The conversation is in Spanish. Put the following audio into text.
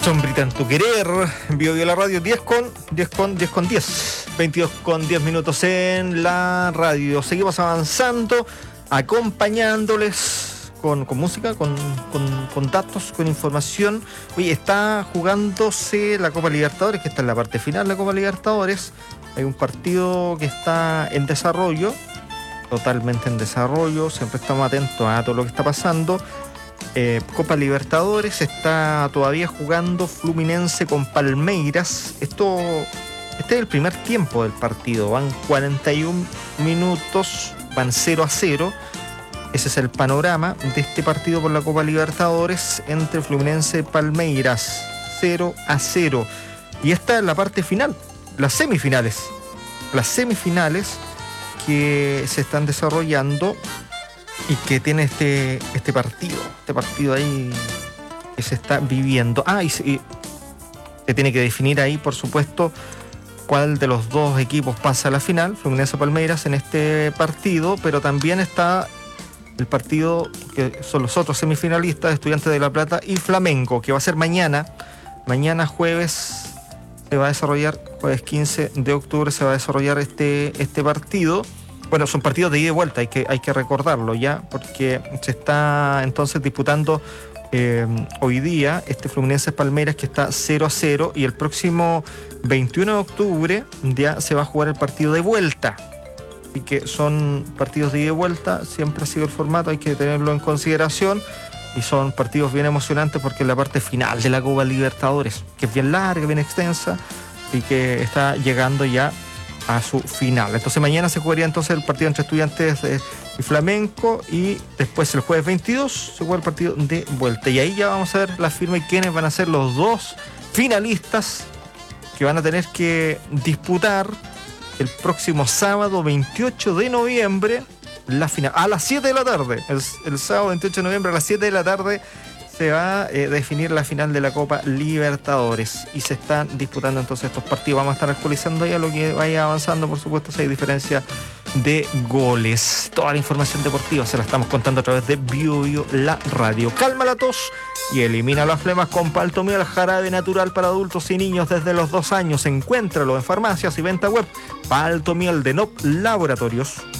Sombrita en tu querer, Bio la radio, 10 con 10, 22 con 10 minutos en la radio. Seguimos avanzando, acompañándoles con música, con datos, con información. Oye, está jugándose la Copa Libertadores, que está en la parte final de la Copa Libertadores. Hay un partido que está en desarrollo, totalmente en desarrollo, siempre estamos atentos a todo lo que está pasando. Copa Libertadores, está todavía jugando Fluminense con Palmeiras. Este es el primer tiempo del partido, van 41 minutos, van 0-0. Ese es el panorama de este partido por la Copa Libertadores entre Fluminense y Palmeiras, 0-0. Y esta es la parte final, las semifinales que se están desarrollando y que tiene este partido ahí que se está viviendo. Y se tiene que definir ahí, por supuesto, cuál de los dos equipos pasa a la final, Fluminense Palmeiras en este partido, pero también está el partido que son los otros semifinalistas, Estudiantes de La Plata y Flamengo, que va a ser mañana jueves, se va a desarrollar, jueves 15 de octubre se va a desarrollar este partido. Bueno, son partidos de ida y vuelta, hay que recordarlo ya, porque se está entonces disputando hoy día este Fluminense Palmeiras, que está 0-0, y el próximo 21 de octubre ya se va a jugar el partido de vuelta. Así que son partidos de ida y vuelta, siempre ha sido el formato, hay que tenerlo en consideración, y son partidos bien emocionantes porque es la parte final de la Copa Libertadores, que es bien larga, bien extensa, y que está llegando ya a su final. Entonces mañana se jugaría entonces el partido entre Estudiantes y Flamengo, y después el jueves 22 se juega el partido de vuelta, y ahí ya vamos a ver la firma y quiénes van a ser los dos finalistas que van a tener que disputar el próximo sábado 28 de noviembre la final, a las 7 de la tarde, el sábado 28 de noviembre a las 7 de la tarde se va a definir la final de la Copa Libertadores, y se están disputando entonces estos partidos. Vamos a estar actualizando ya lo que vaya avanzando, por supuesto, si hay diferencia de goles. Toda la información deportiva se la estamos contando a través de Bio la radio. Calma la tos y elimina las flemas con Paltomiel, jarabe natural para adultos y niños desde los 2 años. Encuéntralo en farmacias y venta web. Paltomiel de NOP Laboratorios.